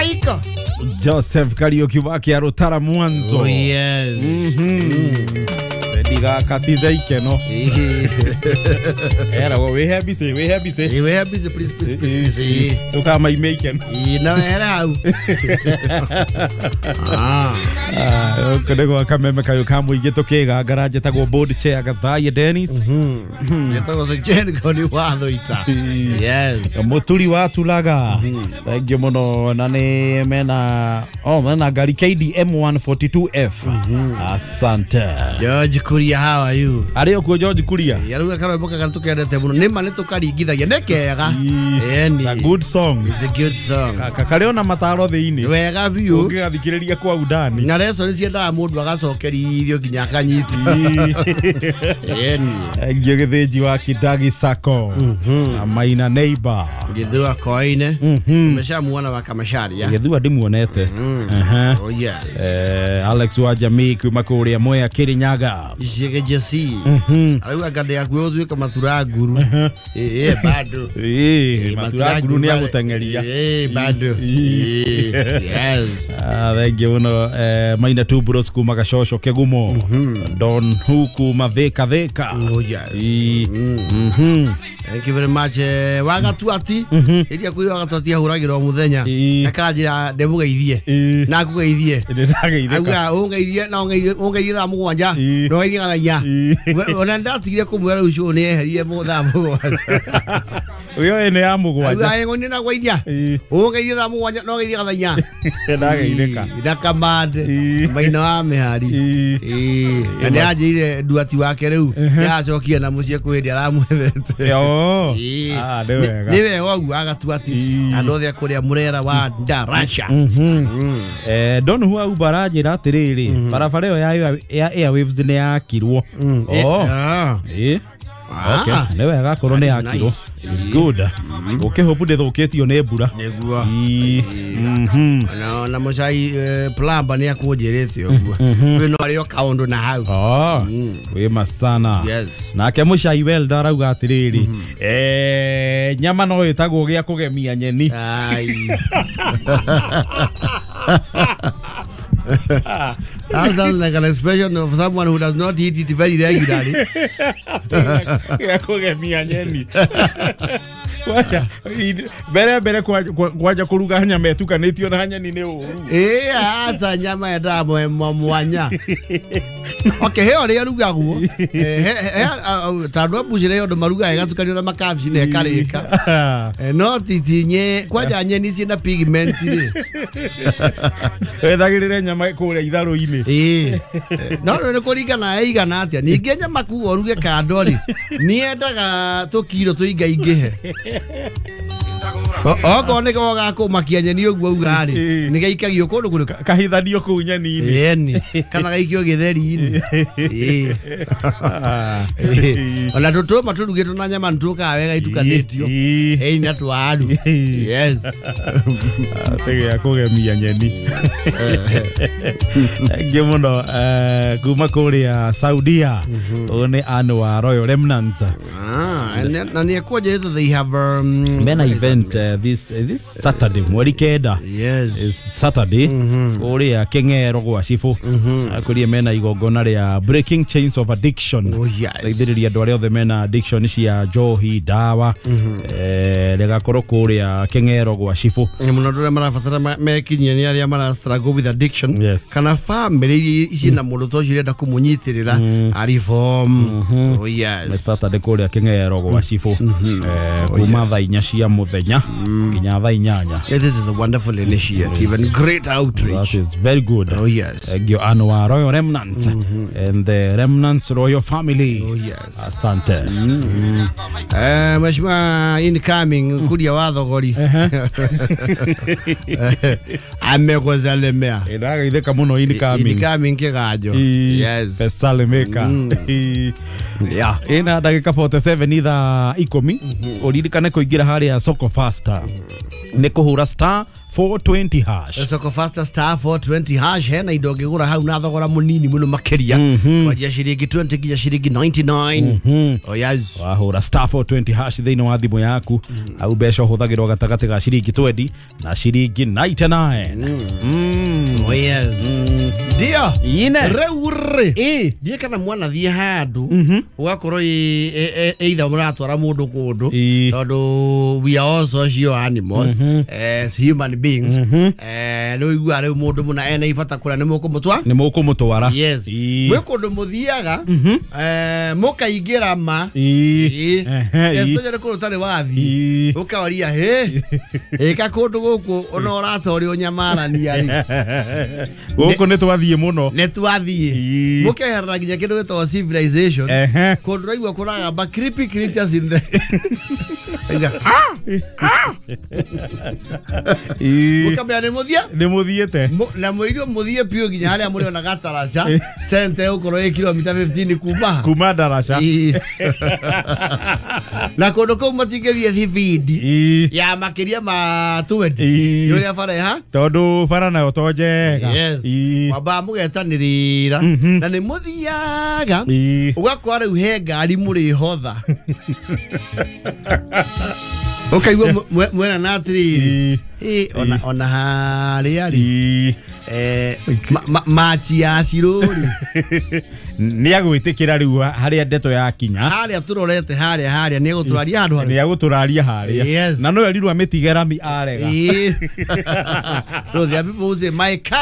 Kaiko. Joseph Kariuki wake arutara mwanzo. Oh yes. Diga katiza ikeno. Era we happy say. We happy say please. Toka mai make. No era how. Kadego kameme kayo kamu igitokega garage tago board chair gathaye Dennis. Yetago se chen koni wando ita. Yes. Moturi watulaga. Thank muno nane mena gari KDM 142F. Asante. George Kuria, how are you? Are ko George Kuria? Yaruga karo boka kantu kedete muno nema ne tukaringithagia nekega. A good song. It's a good song. Kakare ona mataro thiini. Wega biu. Ungigathikiriria kwa udani. Na reso ni ciendaga mundu agacokerithio nginya kanyita. Ngio githiji wa Kidagi Sako. Na Maina Neighbor. Githua koine. Umeshamuona wakamasharia. Githua ndimuonete. Oh yeah. Alex wa jamii kuma kuria Mwea Kirinyaga. Jege Jesse. Aliwa gade ya kuozu kama turaguru. Bado. Maturaguru ni agutengeria. Bado. Yes. Thank you no Maina tu bros kuma gashosho kegumo. Don huku maveka. Oh yes. Thank you very much. Wagatu ati. Iria kuyo wagatu ati ahuragira muthenya. Nakanjira ndemugeithie. Na kugeithie. Aga ungeithie na ungeithie na mugwanja. No geithie gathanya. Ona ndatigire kumwera ucio ni eherie mutha mugwanja. Uyo ene ya mugwanja. Aga ngoni na gweithia. Ungeithie na mugwanja no geithie gathanya. Ndageithika. Ndakamande. Maina wa mehari. Ane ajire duati wake riu. Yacokia na mucie kwindi aramwethete. Yo. Niwe ogu agatuati. Andothe kuria murera wa Ndarasha. Don huwa ubarajira atiriri. Barabara yo ya Airwaves ni yakirwo. Okay. Newe agakorwo ni yakirwo. It's good. Hope ndithukitio ni mbura. Negua. Na mucai plamba ni akunjirite ogua. We no ari okaundu na hau. We masana. Yes. Nake mucai welda arauga atiriri. Nyama no itagwo gia kugemia nyeni. That sounds like an expression of someone who does not eat it very regularly. Bere kwaja kuruga nyama etukanitio na nyeni ni uru. Asa nyama ya damu mwanya. Okay, heo ri arugagwo. Tandwa bujire yo maruga egatukanio na makabci ne karika. No titinye kwaja nyeni cina pigment ri. Wethagirire nyama kuria itharu-ini. No ne kurigana eigana atia. Ninge nyama ku oruge kandori. Niendaga tukiro tuingaingihe. Oko ne ko gakumakia nyeni ogwo ugari. Ni gaikagio kundu kuru kahithanio ku nyeni-ini. Yeni kana gaikio githeri-ini. Ona tuto maturugeto na nyama ntuka wega itukanitio. Ni atwaru. Yes. Tege ya kugemia nyeni. Ngemuno kuma kuria Saudia. One Anwar Royal Remnants. Na ni kwaje they have mena event this Saturday mweri kenda. Yes. It's Saturday. Kuria Kengero gwa Cifu. Kuria mena igongona ria Breaking Chains of Addiction. Oh yes. Thiriria andu aria othe mena addiction cia njohi dawa. Legakorwo kuria Kengero gwa Cifu. Muno ndure marafatara mekinyia ni aria mara struggle with addiction. Yes. Kana family ici na mundu to cirenda kumunyitirira reform. Oh yes. Saturday kuria Kengero gwa Cifu. Kuma thaa 4 cia muthenya nginya thaa 8. This is a wonderful initiative and great outreach. That is very good. Oh yes. Gio Anwar Royal Remnants and the Remnants Royal Family. Oh yes. Asante. Mheshimiwa incoming kuria wathogori. Amekozalemea. Ndaga itheka muno incoming kigajo. Yes. Pesalemeka. Yeah. Ina ndagika 47 itha 10 uririkane kuingira haria soko faster. Ne kuhura star 420 hash. Soko faster star 420 hash hena idoge gura hau na thogora munini muno makeria kwa shilingi 20 kinya shilingi 99. Oh yes. Wahura star 420 hash thini wa thimu yaku au besha huthagirwa gatagati ga shilingi 20 na shilingi 99. Oh yes. Dia ine reure die kana mwana thie handu ugakorwo either muratwara mundu kundu tondu we are all social animals as human beings no igua re mundu muna ene ifata kura ni mukumutwara yes we kundu muthiaga mukaingira ma especially kundu tari wathi ukawaria eka kundu guku ona oratori onyamarani ari guku ni twathie muno mukeherera nginya kindu gitwa civilization kundu raigua kuragamba creepy creatures in the mukamya ni muthiete na muirio muthie pio nginya haria muri ona gataraca sente ukorwo kilomita 15 kuma daraca na kundu kou matingithie thibindi ya makiria ma 20 yuria bara ha tondu bara nayo tonjega wamba mugetanirira na ni muthiaga ugakora riu he ngari muri hotha ukaigua mwena na atiriri ona haria ri machi ya ciruri ni agwitikira riu haria ndeto ya kinya haria turorete haria ni guturaria handu ni aguturaria haria na no erirwa mitigerami arega no there are people who say my